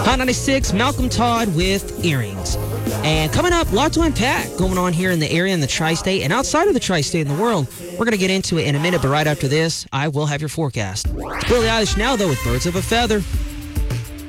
Hot 96, Malcolm Todd with Earrings. And coming up, a lot to unpack going on here in the area in the tri-state and outside of the tri-state in the world. We're going to get into it in a minute, but right after this, I will have your forecast. It's Billie Eilish now, though, with Birds of a Feather.